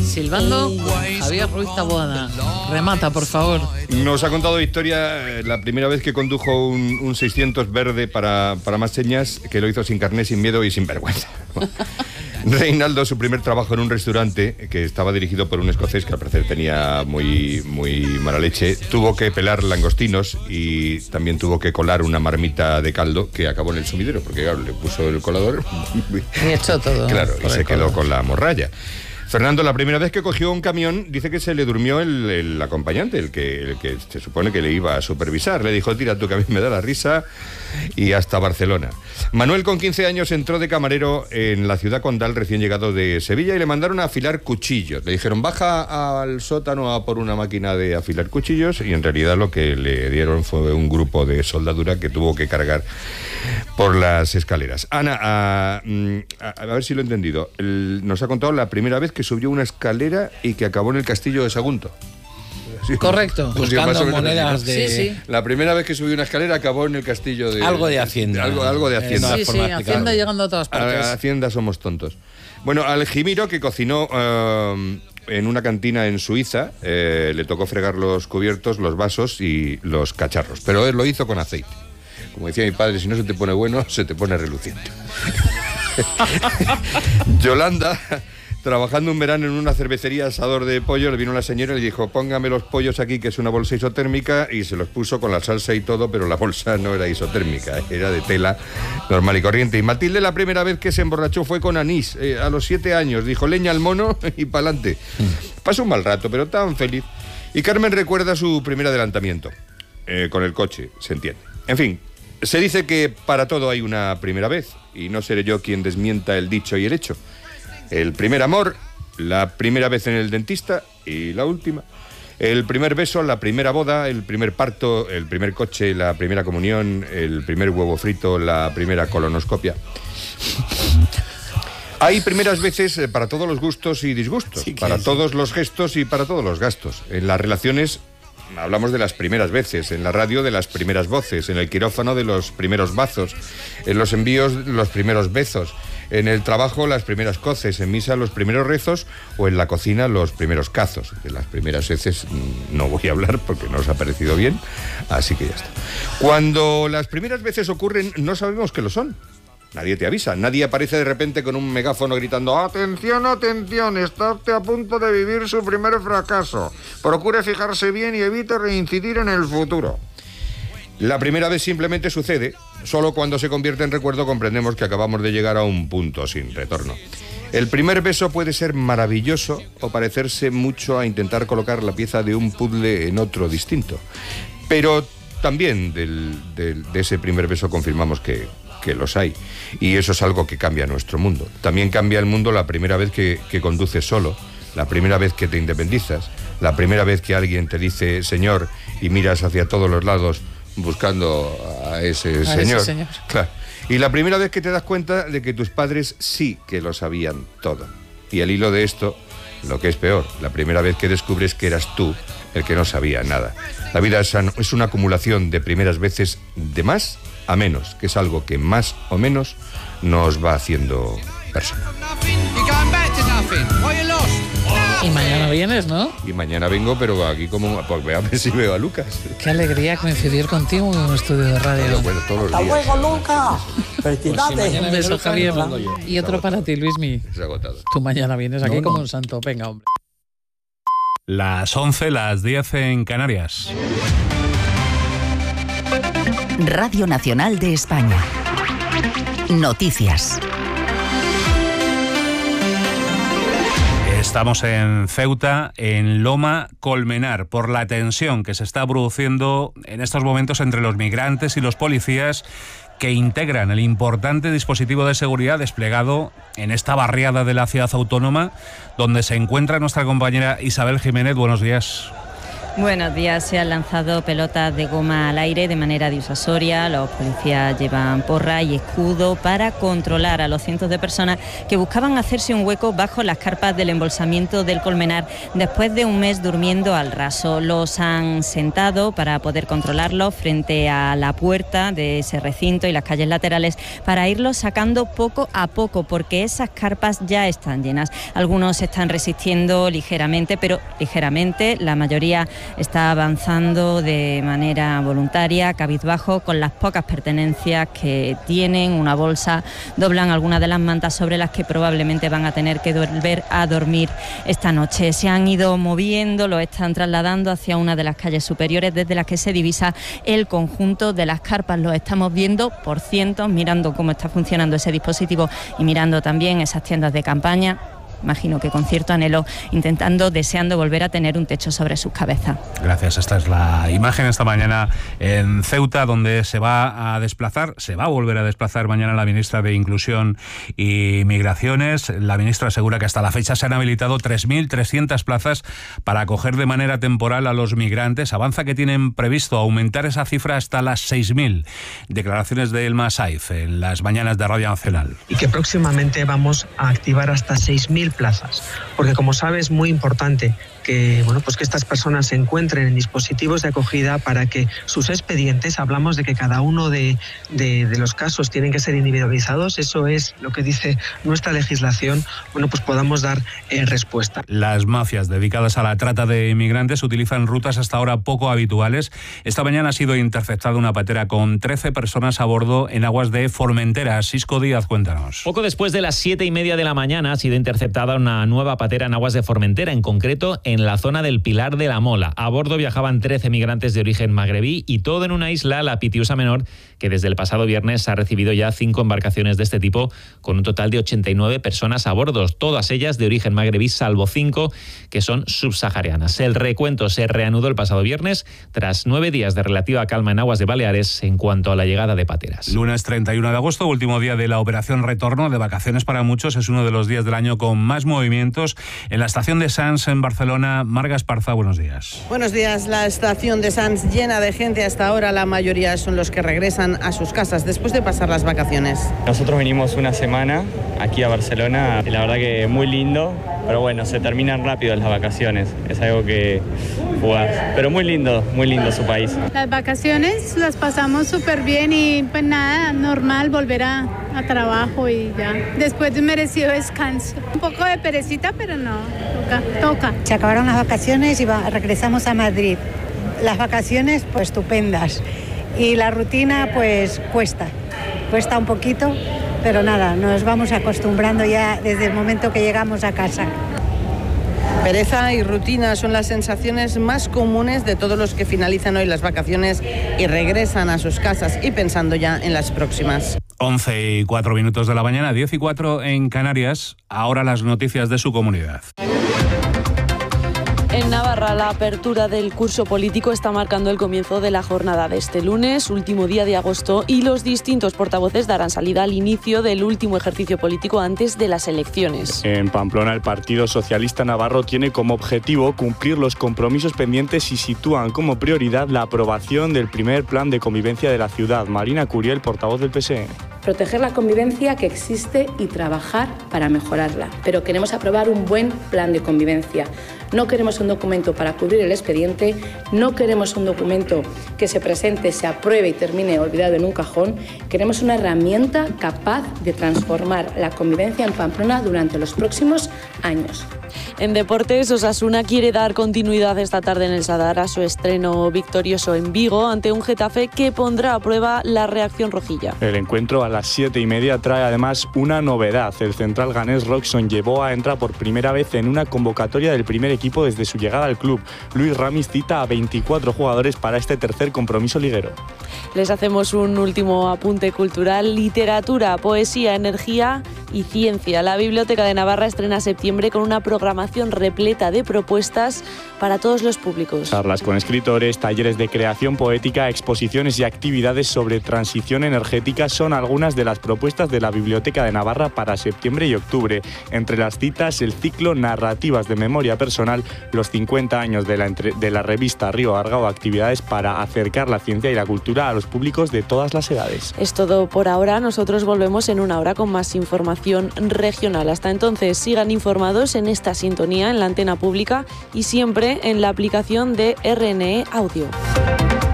Silbando, Javier Ruiz Taboada. Remata, por favor. Nos ha contado Victoria la primera vez que condujo un 600 verde para más señas, que lo hizo sin carné, sin miedo y sin vergüenza. Reinaldo, su primer trabajo en un restaurante que estaba dirigido por un escocés que al parecer tenía muy mala leche, tuvo que pelar langostinos y también tuvo que colar una marmita de caldo que acabó en el sumidero, porque claro, le puso el colador y echó todo. Claro, y se quedó con la morralla. Fernando, la primera vez que cogió un camión, dice que se le durmió el acompañante, el que se supone que le iba a supervisar. Le dijo, tira tú que a mí me da la risa, y hasta Barcelona. Manuel, con 15 años, entró de camarero en la ciudad condal, recién llegado de Sevilla, y le mandaron a afilar cuchillos. Le dijeron, baja al sótano a por una máquina de afilar cuchillos, y en realidad lo que le dieron fue un grupo de soldadura que tuvo que cargar por las escaleras. Ana, a ver si lo he entendido. Nos ha contado la primera vez que subió una escalera y que acabó en el castillo de Sagunto. Sí. Correcto. Buscando monedas de... Sí. La primera vez que subió una escalera acabó en el castillo de... Algo de Hacienda. Algo de Hacienda. Sí, Hacienda llegando a todas partes. A Hacienda somos tontos. Bueno, al Jimiro, que cocinó en una cantina en Suiza, le tocó fregar los cubiertos, los vasos y los cacharros. Pero él lo hizo con aceite. Como decía mi padre, si no se te pone bueno, se te pone reluciente. Yolanda... Trabajando un verano en una cervecería asador de pollo, le vino la señora y le dijo, póngame los pollos aquí, que es una bolsa isotérmica, y se los puso con la salsa y todo, pero la bolsa no era isotérmica, era de tela normal y corriente. Y Matilde, la primera vez que se emborrachó fue con anís, a los 7 años, dijo leña al mono y pa'lante. Pasó un mal rato, pero tan feliz. Y Carmen recuerda su primer adelantamiento, con el coche, se entiende. En fin, se dice que para todo hay una primera vez, y no seré yo quien desmienta el dicho y el hecho. El primer amor, la primera vez en el dentista y la última. El primer beso, la primera boda, el primer parto, el primer coche, la primera comunión, el primer huevo frito, la primera colonoscopia. Hay primeras veces para todos los gustos y disgustos, sí, para todos los gestos y para todos los gastos. En las relaciones hablamos de las primeras veces, en la radio de las primeras voces, en el quirófano de los primeros bazos, en los envíos los primeros besos, en el trabajo las primeras coces, en misa los primeros rezos o en la cocina los primeros cazos. De las primeras veces no voy a hablar porque no os ha parecido bien, así que ya está. Cuando las primeras veces ocurren no sabemos que lo son. Nadie te avisa, nadie aparece de repente con un megáfono gritando «Atención, atención, está usted a punto de vivir su primer fracaso. Procure fijarse bien y evite reincidir en el futuro». La primera vez simplemente sucede, solo cuando se convierte en recuerdo comprendemos que acabamos de llegar a un punto sin retorno. El primer beso puede ser maravilloso o parecerse mucho a intentar colocar la pieza de un puzzle en otro distinto. Pero también de ese primer beso confirmamos que los hay, y eso es algo que cambia nuestro mundo. También cambia el mundo la primera vez que conduces solo, la primera vez que te independizas, la primera vez que alguien te dice señor y miras hacia todos los lados buscando a ese señor. Claro. Y la primera vez que te das cuenta de que tus padres sí que lo sabían todo. Y al hilo de esto, lo que es peor, la primera vez que descubres que eras tú el que no sabía nada. La vida es una acumulación de primeras veces de más a menos, que es algo que más o menos nos va haciendo persona. Y mañana vienes, ¿no? Y mañana vengo, pero aquí como... Pues a ver si veo a Lucas. Qué alegría coincidir contigo en un estudio de radio. Bueno, todos los días. ¡Hasta luego, Lucas! ¡Felicidades! Un beso, Javier. Y otro para ti, Luismi. Es agotado. Tú mañana vienes aquí como un santo. Venga, hombre. Las 11, las 10 en Canarias. Radio Nacional de España. Noticias. Estamos en Ceuta, en Loma Colmenar, por la tensión que se está produciendo en estos momentos entre los migrantes y los policías que integran el importante dispositivo de seguridad desplegado en esta barriada de la ciudad autónoma, donde se encuentra nuestra compañera Isabel Jiménez. Buenos días. Buenos días. Se han lanzado pelotas de goma al aire de manera disuasoria. Los policías llevan porra y escudo para controlar a los cientos de personas que buscaban hacerse un hueco bajo las carpas del embolsamiento del Colmenar después de un mes durmiendo al raso. Los han sentado para poder controlarlos frente a la puerta de ese recinto y las calles laterales para irlos sacando poco a poco, porque esas carpas ya están llenas. Algunos están resistiendo ligeramente, pero ligeramente. La mayoría está avanzando de manera voluntaria, cabizbajo, con las pocas pertenencias que tienen, una bolsa, doblan algunas de las mantas sobre las que probablemente van a tener que volver a dormir esta noche. Se han ido moviendo, lo están trasladando hacia una de las calles superiores desde las que se divisa el conjunto de las carpas. Lo estamos viendo por cientos, mirando cómo está funcionando ese dispositivo y mirando también esas tiendas de campaña. Imagino que con cierto anhelo, deseando volver a tener un techo sobre sus cabezas. Gracias. Esta es la imagen esta mañana en Ceuta, donde se va a volver a desplazar mañana la ministra de Inclusión y Migraciones. La ministra asegura que hasta la fecha se han habilitado 3.300 plazas para acoger de manera temporal a los migrantes. Avanza que tienen previsto aumentar esa cifra hasta las 6.000. Declaraciones de Elma Saiz en las mañanas de Radio Nacional. Y que próximamente vamos a activar hasta 6.000 plazas, porque como sabes es muy importante que que estas personas se encuentren en dispositivos de acogida para que sus expedientes, hablamos de que cada uno de los casos tienen que ser individualizados, eso es lo que dice nuestra legislación, podamos dar respuesta. Las mafias dedicadas a la trata de inmigrantes utilizan rutas hasta ahora poco habituales. Esta mañana ha sido interceptada una patera con 13 personas a bordo en aguas de Formentera. Sisco Díaz, cuéntanos. Poco después de las 7:30 de la mañana ha sido interceptada una nueva patera en aguas de Formentera, en concreto en la zona del Pilar de la Mola. A bordo viajaban 13 migrantes de origen magrebí y todo en una isla, la Pitiusa Menor, que desde el pasado viernes ha recibido ya 5 embarcaciones de este tipo, con un total de 89 personas a bordo, todas ellas de origen magrebí, salvo 5 que son subsaharianas. El recuento se reanudó el pasado viernes tras 9 días de relativa calma en aguas de Baleares en cuanto a la llegada de pateras. Lunes 31 de agosto, último día de la operación retorno de vacaciones para muchos. Es uno de los días del año con más movimientos en la estación de Sants en Barcelona. Marga Esparza, buenos días. Buenos días. La estación de Sants llena de gente hasta ahora. La mayoría son los que regresan a sus casas después de pasar las vacaciones. Nosotros venimos una semana aquí a Barcelona. La verdad que muy lindo, pero bueno, se terminan rápido las vacaciones. Es algo que jugás. Pero muy lindo su país. Las vacaciones las pasamos súper bien y pues nada, normal volver a trabajo y ya. Después de un merecido descanso. Un poco de perecita, pero no, toca. Se acabaron las vacaciones y regresamos a Madrid. Las vacaciones, pues estupendas. Y la rutina, pues cuesta un poquito, pero nada, nos vamos acostumbrando ya desde el momento que llegamos a casa. Pereza y rutina son las sensaciones más comunes de todos los que finalizan hoy las vacaciones y regresan a sus casas y pensando ya en las próximas. 11:04 de la mañana, 10:04 en Canarias. Ahora las noticias de su comunidad. En Navarra, la apertura del curso político está marcando el comienzo de la jornada de este lunes, último día de agosto, y los distintos portavoces darán salida al inicio del último ejercicio político antes de las elecciones. En Pamplona, el Partido Socialista Navarro tiene como objetivo cumplir los compromisos pendientes y sitúan como prioridad la aprobación del primer plan de convivencia de la ciudad. Marina Curiel, portavoz del PSE. Proteger la convivencia que existe y trabajar para mejorarla. Pero queremos aprobar un buen plan de convivencia. No queremos un documento para cubrir el expediente, no queremos un documento que se presente, se apruebe y termine olvidado en un cajón. Queremos una herramienta capaz de transformar la convivencia en Pamplona durante los próximos años. En deportes, Osasuna quiere dar continuidad esta tarde en el Sadar a su estreno victorioso en Vigo ante un Getafe que pondrá a prueba la reacción rojilla. El encuentro a las 7:30 trae además una novedad. El central ganés Roxon llevó a entrar por primera vez en una convocatoria del primer equipo desde su llegada al club. Luis Ramis cita a 24 jugadores para este tercer compromiso liguero. Les hacemos un último apunte cultural: literatura, poesía, energía y ciencia. La Biblioteca de Navarra estrena septiembre con una programación programación repleta de propuestas para todos los públicos. Charlas con escritores, talleres de creación poética, exposiciones y actividades sobre transición energética son algunas de las propuestas de la Biblioteca de Navarra para septiembre y octubre. Entre las citas, el ciclo Narrativas de Memoria Personal, los 50 años de la revista Río Argao, actividades para acercar la ciencia y la cultura a los públicos de todas las edades. Es todo por ahora. Nosotros volvemos en una hora con más información regional. Hasta entonces, sigan informados en esta sintonía en la antena pública y siempre en la aplicación de RNE Audio.